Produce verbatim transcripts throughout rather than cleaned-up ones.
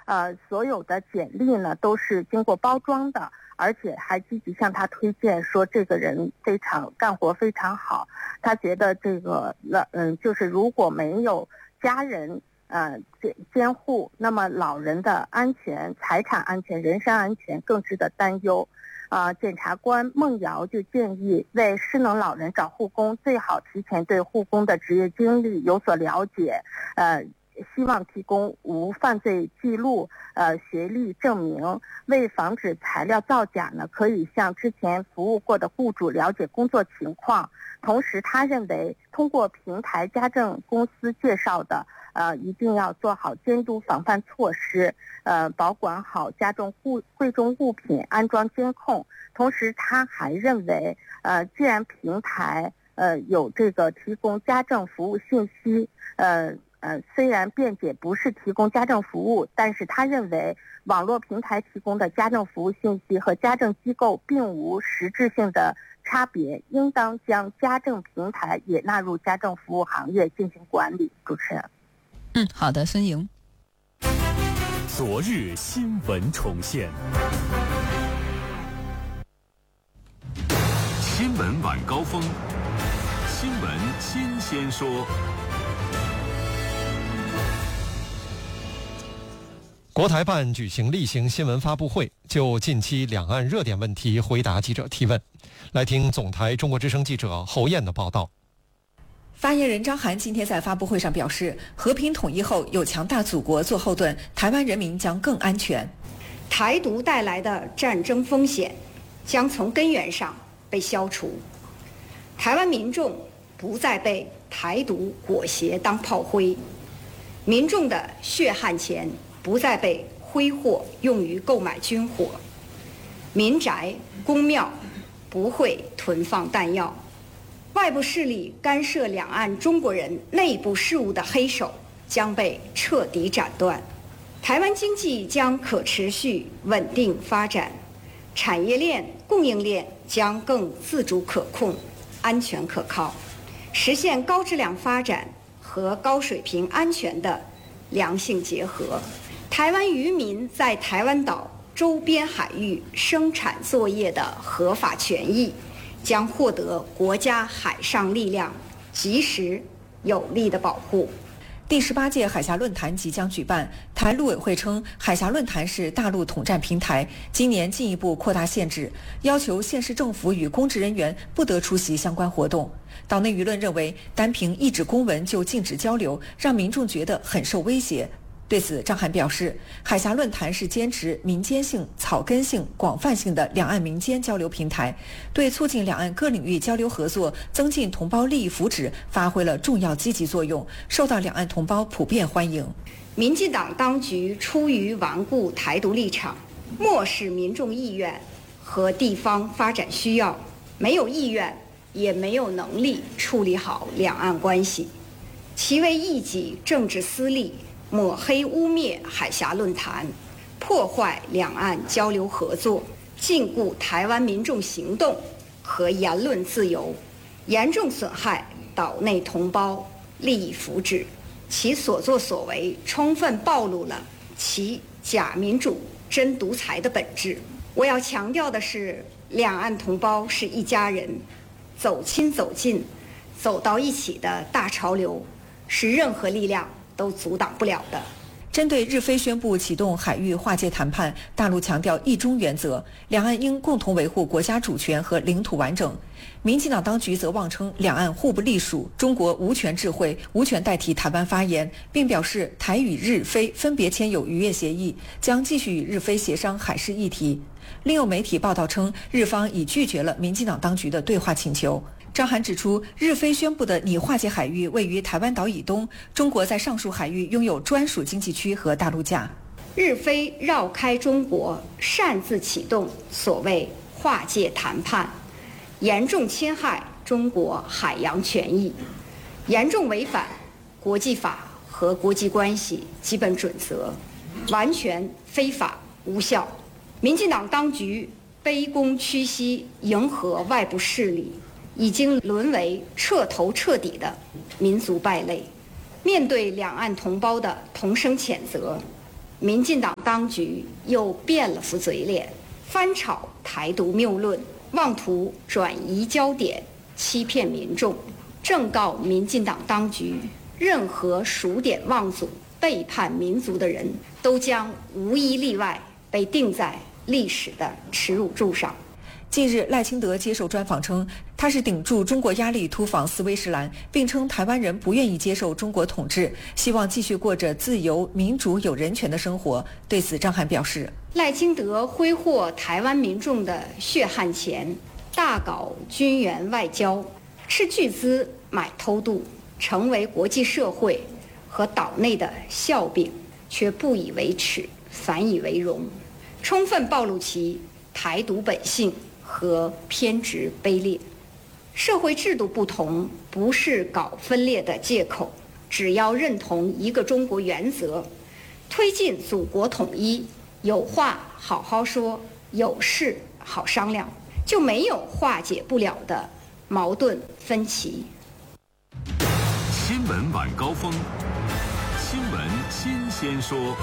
呃，所有的简历呢都是经过包装的，而且还积极向他推荐说这个人非常干活非常好。他觉得这个嗯，就是如果没有家人呃监护，那么老人的安全、财产安全、人身安全更值得担忧。啊、呃，检察官孟瑶就建议为失能老人找护工，最好提前对护工的职业经历有所了解，呃，希望提供无犯罪记录、呃学历证明。为防止材料造假呢，可以向之前服务过的雇主了解工作情况。同时，他认为通过平台家政公司介绍的，呃，一定要做好监督防范措施，呃，保管好家中物贵重物品，安装监控。同时，他还认为，呃，既然平台呃有这个提供家政服务信息，呃呃，虽然辩解不是提供家政服务，但是他认为网络平台提供的家政服务信息和家政机构并无实质性的差别，应当将家政平台也纳入家政服务行业进行管理。主持人， 嗯，好的，孙莹。 昨日新闻重现，新闻晚高峰，新闻新鲜说。 国台办举行例行新闻发布会，就近期两岸热点问题回答记者提问。来听总台中国之声记者侯燕的报道。 发言人张涵今天在发布会上表示，和平统一后有强大祖国做后盾，台湾人民将更安全。 台独带来的战争风险将从根源上被消除，台湾民众不再被台独裹挟当炮灰，民众的血汗钱不再被挥霍用于购买军火，民宅、公庙不会囤放弹药，外部势力干涉两岸中国人内部事务的黑手将被彻底斩断，台湾经济将可持续稳定发展，产业链、供应链将更自主可控、安全可靠，实现高质量发展和高水平安全的良性结合。台湾渔民在台湾岛周边海域生产作业的合法权益将获得国家海上力量及时有力的保护。 第十八届海峡论坛即将举办，台陆委会称，海峡论坛是大陆统战平台，今年进一步扩大限制，要求县市政府与公职人员不得出席相关活动。岛内舆论认为，单凭一纸公文就禁止交流，让民众觉得很受威胁。对此，张涵表示，海峡论坛是坚持民间性、草根性、广泛性的两岸民间交流平台，对促进两岸各领域交流合作、增进同胞利益福祉发挥了重要积极作用，受到两岸同胞普遍欢迎。 民进党当局出于顽固台独立场，漠视民众意愿和地方发展需要，没有意愿也没有能力处理好两岸关系，其为一己政治私利，抹黑污蔑海峡论坛，破坏两岸交流合作，禁锢台湾民众行动和言论自由，严重损害岛内同胞利益福祉。其所作所为充分暴露了其假民主真独裁的本质。我要强调的是，两岸同胞是一家人，走亲走近走到一起的大潮流是任何力量都阻挡不了的。 针对日非宣布启动海域划界谈判，大陆强调一中原则，两岸应共同维护国家主权和领土完整。民进党当局则妄称两岸互不隶属，中国无权智慧，无权代替台湾发言，并表示台与日非分别签有渔业协议，将继续与日非协商海事议题。另有媒体报道称，日方已拒绝了民进党当局的对话请求。张涵指出，日非宣布的拟划界海域位于台湾岛以东，中国在上述海域拥有专属经济区和大陆架。 日非绕开中国，擅自启动所谓划界谈判，严重侵害中国海洋权益，严重违反国际法和国际关系基本准则，完全非法无效。民进党当局卑躬屈膝，迎合外部势力，已经沦为彻头彻底的民族败类。面对两岸同胞的同声谴责， 民进党当局又变了副嘴脸，翻炒台独谬论，妄图转移焦点，欺骗民众。正告民进党当局，任何数典忘祖、背叛民族的人，都将无一例外被钉在历史的耻辱柱上。 近日，赖清德接受专访称，他是顶住中国压力突访斯威士兰，并称台湾人不愿意接受中国统治，希望继续过着自由、民主、有人权的生活。对此，张翰表示， 赖清德挥霍台湾民众的血汗钱，大搞军援外交，斥巨资买偷渡，成为国际社会和岛内的笑柄，却不以为耻，反以为荣，充分暴露其台独本性和偏执卑劣。社会制度不同不是搞分裂的借口，只要认同一个中国原则，推进祖国统一，有话好好说，有事好商量，就没有化解不了的矛盾分歧。 新闻晚高峰，新闻新鲜说。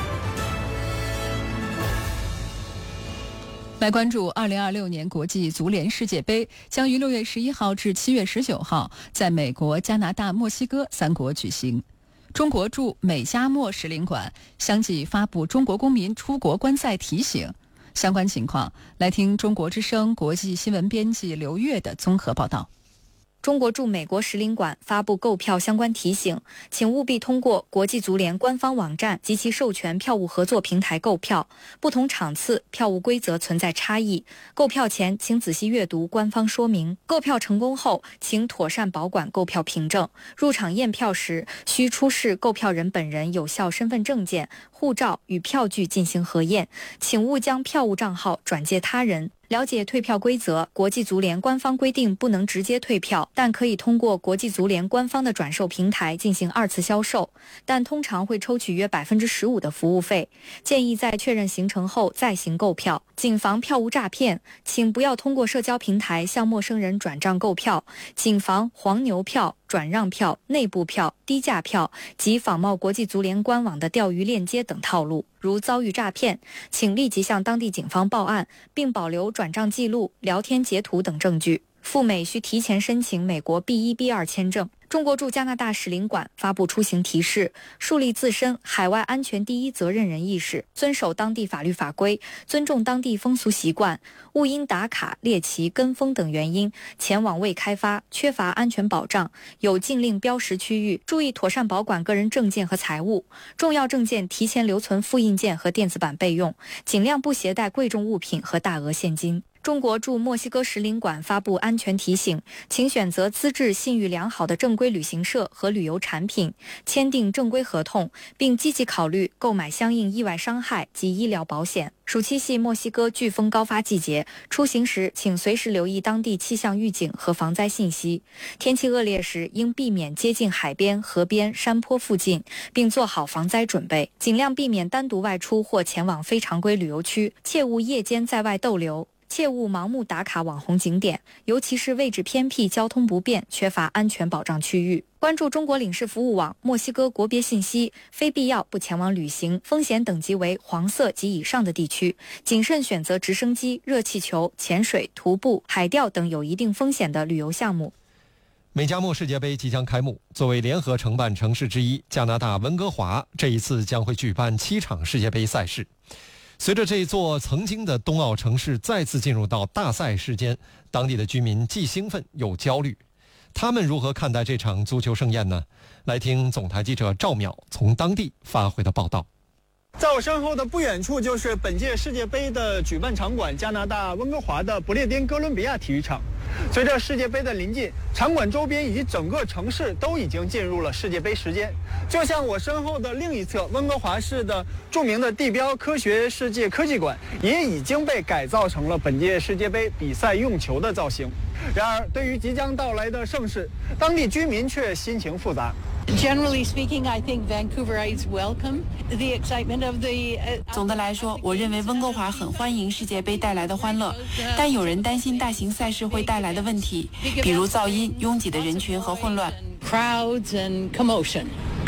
来关注二零二六年国际足联世界杯，将于六月十一号至七月十九号在美国、加拿大、墨西哥三国举行。中国驻美加墨使领馆相继发布中国公民出国观赛提醒。相关情况，来听中国之声国际新闻编辑刘越的综合报道。 中国驻美国使领馆发布购票相关提醒，请务必通过国际足联官方网站及其授权票务合作平台购票，不同场次票务规则存在差异，购票前请仔细阅读官方说明。购票成功后，请妥善保管购票凭证，入场验票时需出示购票人本人有效身份证件、护照与票据进行核验，请勿将票务账号转借他人。了解退票规则，国际足联官方规定不能直接退票，但可以通过国际足联官方的转售平台进行二次销售，但通常会抽取约百分之十五的服务费。建议在确认行程后再行购票，谨防票务诈骗，请不要通过社交平台向陌生人转账购票，谨防黄牛票、转让票、内部票、低价票及仿冒国际足联官网的钓鱼链接等套路。如遭遇诈骗，请立即向当地警方报案，并保留转账记录、聊天截图等证据。赴美需提前申请美国 B 一 B 二 签证。中国驻加拿大使领馆发布出行提示，树立自身海外安全第一责任人意识，遵守当地法律法规，尊重当地风俗习惯，勿因打卡、猎奇、跟风等原因前往未开发、缺乏安全保障、有禁令标识区域，注意妥善保管个人证件和财物，重要证件提前留存复印件和电子版备用，尽量不携带贵重物品和大额现金。中国驻墨西哥使领馆发布安全提醒，请选择资质信誉良好的正规旅行社和旅游产品，签订正规合同，并积极考虑购买相应意外伤害及医疗保险。暑期系墨西哥飓风高发季节，出行时请随时留意当地气象预警和防灾信息。天气恶劣时，应避免接近海边、河边、山坡附近，并做好防灾准备，尽量避免单独外出或前往非常规旅游区，切勿夜间在外逗留。切勿盲目打卡网红景点，尤其是位置偏僻、交通不便、缺乏安全保障区域。关注中国领事服务网墨西哥国别信息，非必要不前往旅行，风险等级为黄色及以上的地区，谨慎选择直升机、热气球、潜水、徒步、海钓等有一定风险的旅游项目。 美加墨世界杯即将开幕，作为联合承办城市之一，加拿大温哥华这一次将会举办七场世界杯赛事。随着这座曾经的冬奥城市再次进入到大赛时间，当地的居民既兴奋又焦虑。他们如何看待这场足球盛宴呢？来听总台记者赵淼从当地发回的报道。 在我身后的不远处就是本届世界杯的举办场馆——加拿大温哥华的不列颠哥伦比亚体育场。随着世界杯的临近，场馆周边以及整个城市都已经进入了世界杯时间。就像我身后的另一侧，温哥华市的著名的地标科学世界科技馆也已经被改造成了本届世界杯比赛用球的造型。然而，对于即将到来的盛事，当地居民却心情复杂。 Generally speaking, I think Vancouverites welcome the excitement of the. 总的来说，我认为温哥华很欢迎世界杯带来的欢乐，但有人担心大型赛事会带来的问题，比如噪音、拥挤的人群和混乱。 Crowds and commotion.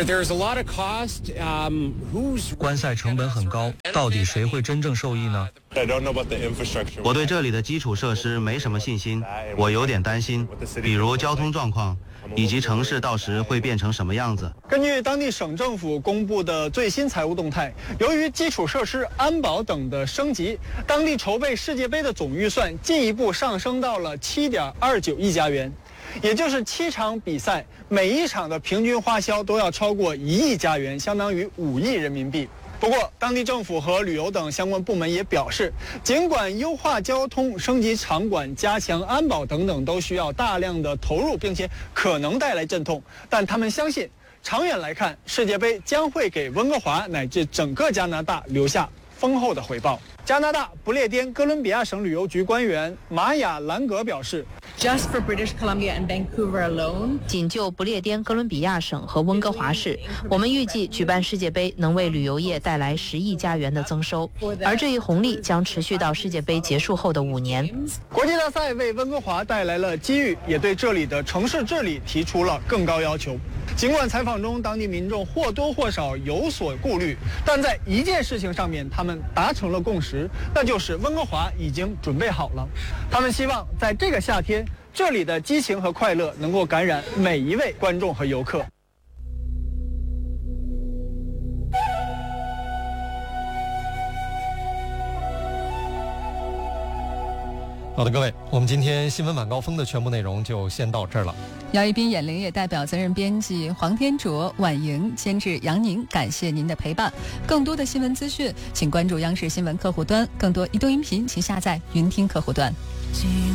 观赛成本很高，到底谁会真正受益呢？ 我对这里的基础设施没什么信心，我有点担心，比如交通状况，以及城市到时会变成什么样子。 根据当地省政府公布的最新财务动态，由于基础设施、安保等的升级，当地筹备世界杯的总预算进一步上升到了七点二九亿加元，也就是七场比赛每一场的平均花销都要超过一亿加元，相当于五亿人民币。不过，当地政府和旅游等相关部门也表示，尽管优化交通、升级场馆、加强安保等等都需要大量的投入，并且可能带来阵痛，但他们相信，长远来看，世界杯将会给温哥华乃至整个加拿大留下丰厚的回报。加拿大不列颠哥伦比亚省旅游局官员玛雅·兰格表示 ，Just for British Columbia and Vancouver alone， 仅就不列颠哥伦比亚省和温哥华市，我们预计举办世界杯能为旅游业带来十亿加元的增收，而这一红利将持续到世界杯结束后的五年。 国际大赛为温哥华带来了机遇，也对这里的城市治理提出了更高要求。尽管采访中当地民众或多或少有所顾虑，但在一件事情上面他们达成了共识，那就是温哥华已经准备好了。他们希望在这个夏天，这里的激情和快乐能够感染每一位观众和游客。 好的，各位，我们今天新闻晚高峰的全部内容就先到这儿了。 姚一斌、演林也代表责任编辑黄天卓、婉莹，监制杨宁，感谢您的陪伴。更多的新闻资讯，请关注央视新闻客户端；更多移动音频，请下载云听客户端。